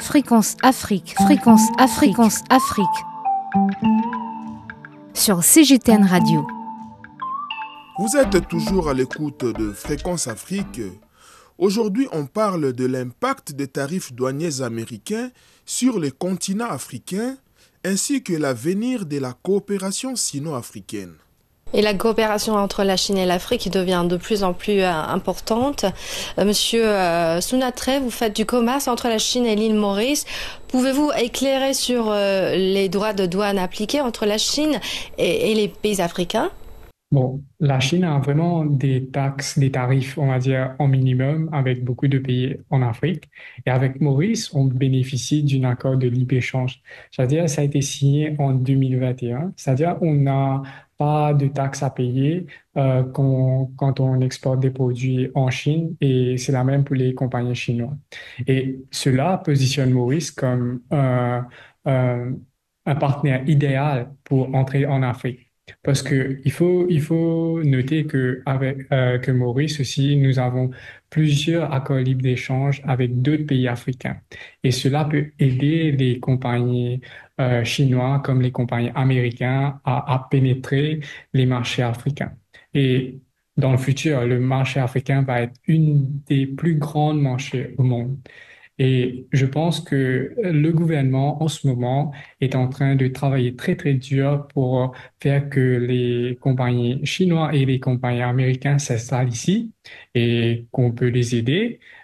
Fréquence Afrique, Fréquence Afrique, Fréquence Afrique. Sur CGTN Radio. Vous êtes toujours à l'écoute de Fréquence Afrique. Aujourd'hui, on parle de l'impact des tarifs douaniers américains sur les continents africains ainsi que l'avenir de la coopération sino-africaine. Et la coopération entre la Chine et l'Afrique devient de plus en plus importante. Monsieur Sunatre, vous faites du commerce entre la Chine et l'île Maurice. Pouvez-vous éclairer sur les droits de douane appliqués entre la Chine et les pays africains ? Bon, la Chine a vraiment des taxes, des tarifs, on va dire, en minimum avec beaucoup de pays en Afrique. Et avec Maurice, on bénéficie d'un accord de libre-échange. C'est-à-dire, ça a été signé en 2021. C'est-à-dire, on n'a pas de taxes à payer quand on exporte des produits en Chine et c'est la même pour les compagnies chinoises. Et cela positionne Maurice comme un partenaire idéal pour entrer en Afrique. Parce que il faut noter que Maurice aussi, nous avons plusieurs accords libres d'échange avec d'autres pays africains. Et cela peut aider les compagnies chinoises comme les compagnies américaines à pénétrer les marchés africains. Et dans le futur, le marché africain va être une des plus grands marchés au monde. Et je pense que le gouvernement, en ce moment, est en train de travailler très, très dur pour faire que les compagnies chinoises et les compagnies américaines s'installent ici et qu'on peut les aider